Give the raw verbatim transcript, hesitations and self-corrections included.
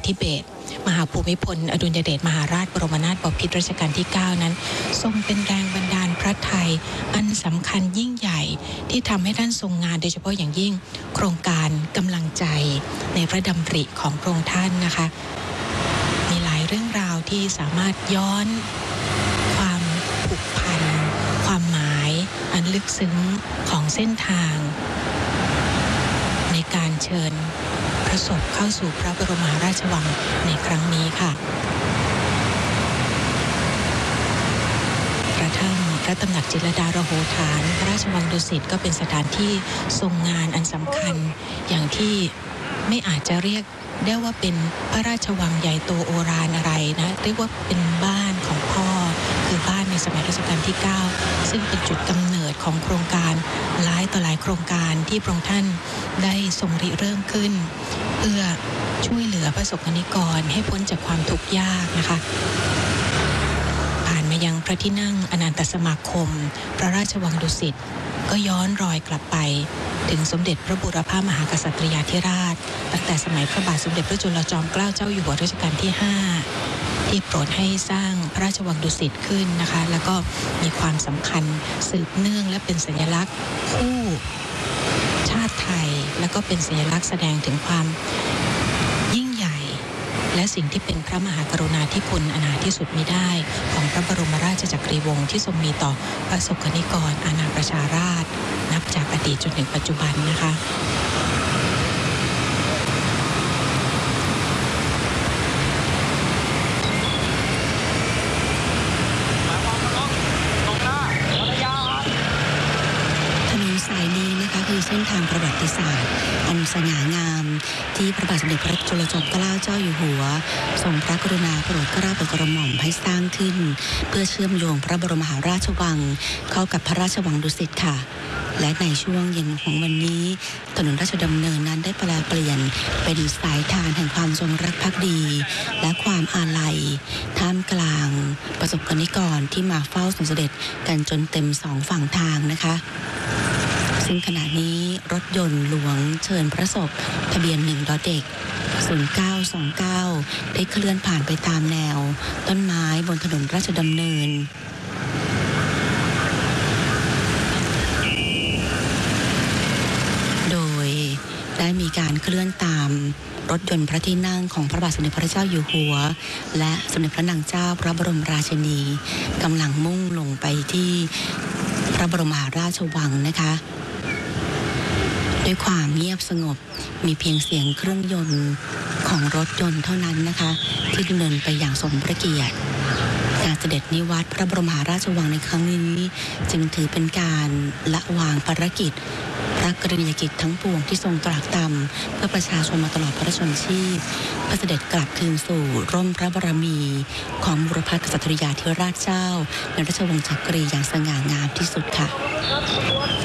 ธิเบศรมหาภูมิพลอดุลยเดชมหาราชบรมนาถบพิตรรัชกาลที่เก้านั้นทรงเป็นแรงบันดาลพระทัยอันสำคัญยิ่งใหญ่ที่ทำให้ท่านทรงงานโดยเฉพาะอย่างยิ่งโครงการกำลังใจในพระดำริของพระองค์ท่านนะคะมีหลายเรื่องราวที่สามารถย้อนความผูกพันความหมายอันลึกซึ้งของเส้นทางในการเชิญพระศพเข้าสู่พระบรมมหาราชวังในครั้งนี้ค่ะกระทั่งพระตำหนักจิตรลดาระโหฐานพระราชวังดุสิตก็เป็นสถานที่ทรงงานอันสำคัญอย่างที่ไม่อาจจะเรียกได้ว่าเป็นพระราชวังใหญ่โตโอฬารอะไรนะเรียกว่าเป็นบ้านของพ่อคือบ้านในสมัยรัชกาลที่เก้าซึ่งเป็นจุดกำเนิดของโครงการหลายต่อหลายโครงการที่พระองค์ท่านได้ทรงริเริ่มขึ้นเพื่อช่วยเหลือประสบกรณิกรให้พ้นจากความทุกข์ยากนะคะผ่านมายังพระที่นั่งอนันตสมาคมพระราชวังดุสิตก็ย้อนรอยกลับไปถึงสมเด็จพระบูรพามหากษัตริยาธิราชตั้งแต่สมัยพระบาทสมเด็จพระจุลจอมเกล้าเจ้าอยู่หัวรัชกาลที่ห้าที่โปรดให้สร้างพระราชวังดุสิตขึ้นนะคะแล้วก็มีความสำคัญสืบเนื่องและเป็นสัญลักษณ์คู่ชาติไทยแล้วก็เป็นสัญลักษณ์แสดงถึงความยิ่งใหญ่และสิ่งที่เป็นพระมหากรุณาธิคุณอนาที่สุดมิได้ของพระบรมราชจักรีวงศ์ที่ทรงมีต่อประสบกรณิกรอาณาประชาราษฎร์นับจากอดีตจนถึงปัจจุบันนะคะคือเส้นทางประวัติศาสตร์อันสง่างามที่พระบาทสมเด็จพระจุลจอมเกล้าเจ้าอยู่หัวทรงพระกรุณาโปรดเกล้าโปรดกระหม่อมให้สร้างขึ้นเพื่อเชื่อมโยงพระบรมมหาราชวังเข้ากับพระราชวังดุสิตค่ะและในช่วงเย็นของวันนี้ถนนราชดำเนินนั้นได้แปลเปลี่ยนเป็นสายทานแห่งความทรงรักภักดีและความอาลัยท่ามกลางประสบกรณิกรที่มาเฝ้าทรงเสด็จกันจนเต็มสองฝั่งทางนะคะซึ่งขณะนี้รถยนต์หลวงเชิญพระศพทะเบียนหนึ่งดอเด็กศูนย์เก้าสองเก้าได้เคลื่อนผ่านไปตามแนวต้นไม้บนถนนราชดำเนินโดยได้มีการเคลื่อนตามรถยนต์พระที่นั่งของพระบาทสมเด็จพระเจ้าอยู่หัวและสมเด็จพระนางเจ้าพระบรมราชินีกำลังมุ่งลงไปที่พระบรมมหาราชวังนะคะด้วยความเงียบสงบมีเพียงเสียงเครื่องยนต์ของรถยนต์เท่านั้นนะคะที่ดำเนินไปอย่างสมพระเกียรติการเสด็จนิวัตรพระบรมมหาราชวังในครั้งนี้จึงถือเป็นการละวางภารกิจพระกรณียกิจทั้งปวงที่ทรงตรากตรำเพื่อประชาชนมาตลอดพระชนชีพเพื่อเสด็จกลับคืนสู่ร่มพระบารมีของบุรพกษัตริยาธิราชเจ้าในราชวงศ์จักรีอย่างสง่างามที่สุดค่ะ